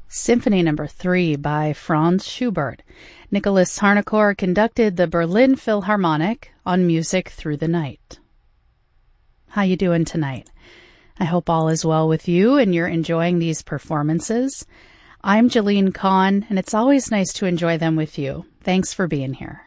Symphony Number 3 by Franz Schubert. Nicholas Harnoncourt conducted the Berlin Philharmonic on Music Through the Night. How you doing tonight? I hope all is well with you and you're enjoying these performances. I'm Jalene Kahn, and it's always nice to enjoy them with you. Thanks for being here.